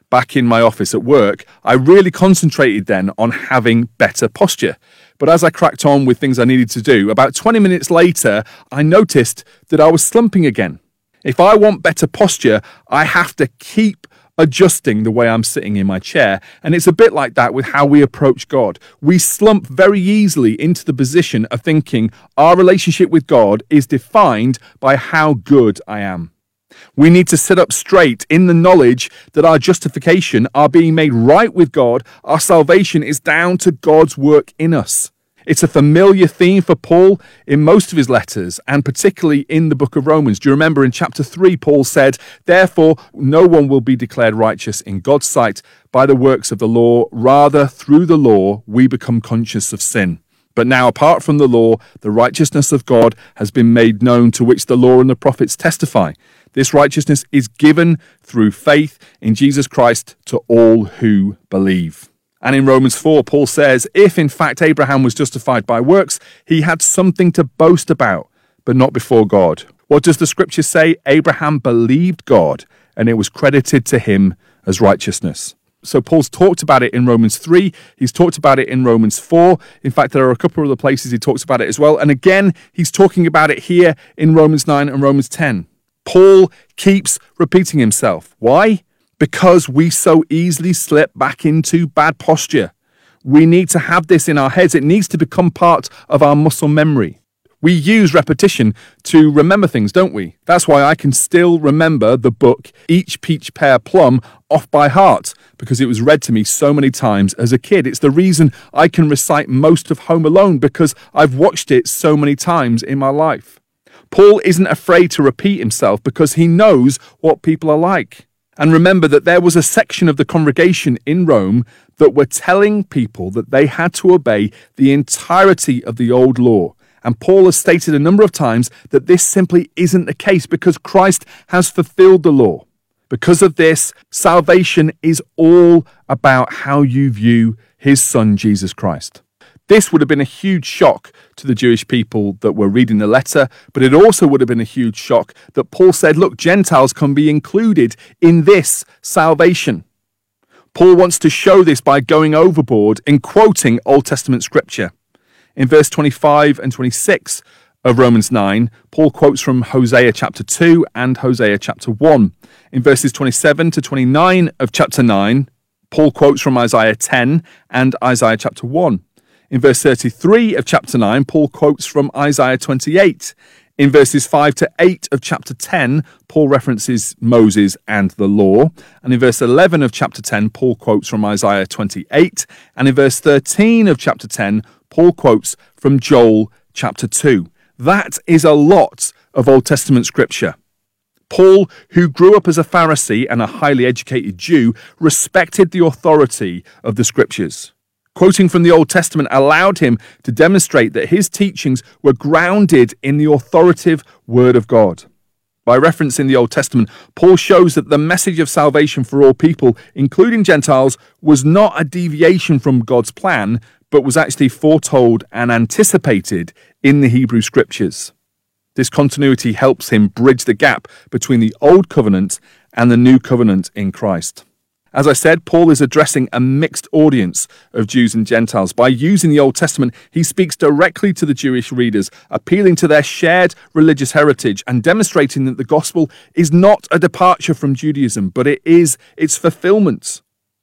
back in my office at work, I really concentrated then on having better posture. But as I cracked on with things I needed to do, about 20 minutes later, I noticed that I was slumping again. If I want better posture, I have to keep adjusting the way I'm sitting in my chair. And it's a bit like that with how we approach God. We slump very easily into the position of thinking our relationship with God is defined by how good I am. We need to sit up straight in the knowledge that our justification, our being made right with God, our salvation is down to God's work in us. It's a familiar theme for Paul in most of his letters, and particularly in the book of Romans. Do you remember in chapter 3, Paul said, "Therefore, no one will be declared righteous in God's sight by the works of the law. Rather, through the law, we become conscious of sin. But now, apart from the law, the righteousness of God has been made known, to which the law and the prophets testify. This righteousness is given through faith in Jesus Christ to all who believe." And in Romans 4, Paul says, if in fact Abraham was justified by works, he had something to boast about, but not before God. What does the scripture say? Abraham believed God, and it was credited to him as righteousness. So Paul's talked about it in Romans 3. He's talked about it in Romans 4. In fact, there are a couple of other places he talks about it as well. And again, he's talking about it here in Romans 9 and Romans 10. Paul keeps repeating himself. Why? Because we so easily slip back into bad posture. We need to have this in our heads. It needs to become part of our muscle memory. We use repetition to remember things, don't we? That's why I can still remember the book Each Peach Pear Plum off by heart, because it was read to me so many times as a kid. It's the reason I can recite most of Home Alone, because I've watched it so many times in my life. Paul isn't afraid to repeat himself because he knows what people are like. And remember that there was a section of the congregation in Rome that were telling people that they had to obey the entirety of the old law. And Paul has stated a number of times that this simply isn't the case because Christ has fulfilled the law. Because of this, salvation is all about how you view his son, Jesus Christ. This would have been a huge shock to the Jewish people that were reading the letter, but it also would have been a huge shock that Paul said, look, Gentiles can be included in this salvation. Paul wants to show this by going overboard in quoting Old Testament scripture. In verse 25 and 26 of Romans 9, Paul quotes from Hosea chapter 2 and Hosea chapter 1. In verses 27 to 29 of chapter 9, Paul quotes from Isaiah 10 and Isaiah chapter 1. In verse 33 of chapter 9, Paul quotes from Isaiah 28. In verses 5 to 8 of chapter 10, Paul references Moses and the law. And in verse 11 of chapter 10, Paul quotes from Isaiah 28. And in verse 13 of chapter 10, Paul quotes from Joel chapter 2. That is a lot of Old Testament scripture. Paul, who grew up as a Pharisee and a highly educated Jew, respected the authority of the scriptures. Quoting from the Old Testament allowed him to demonstrate that his teachings were grounded in the authoritative Word of God. By referencing the Old Testament, Paul shows that the message of salvation for all people, including Gentiles, was not a deviation from God's plan, but was actually foretold and anticipated in the Hebrew Scriptures. This continuity helps him bridge the gap between the Old Covenant and the New Covenant in Christ. As I said, Paul is addressing a mixed audience of Jews and Gentiles. By using the Old Testament, he speaks directly to the Jewish readers, appealing to their shared religious heritage and demonstrating that the gospel is not a departure from Judaism, but it is its fulfillment.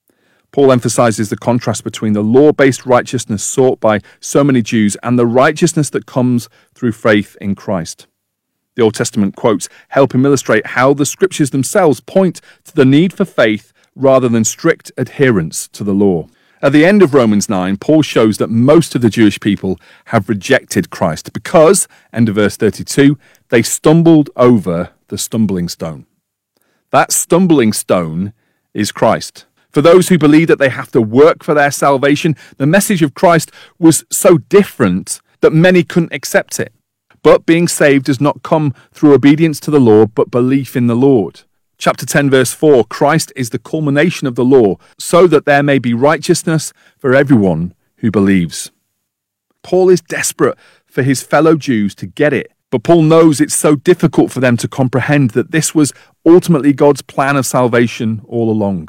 Paul emphasizes the contrast between the law-based righteousness sought by so many Jews and the righteousness that comes through faith in Christ. The Old Testament quotes help him illustrate how the scriptures themselves point to the need for faith rather than strict adherence to the law. At the end of Romans 9, Paul shows that most of the Jewish people have rejected Christ because, end of verse 32, they stumbled over the stumbling stone. That stumbling stone is Christ. For those who believe that they have to work for their salvation, the message of Christ was so different that many couldn't accept it. But being saved does not come through obedience to the law, but belief in the Lord. Chapter 10, verse 4, Christ is the culmination of the law, so that there may be righteousness for everyone who believes. Paul is desperate for his fellow Jews to get it, but Paul knows it's so difficult for them to comprehend that this was ultimately God's plan of salvation all along.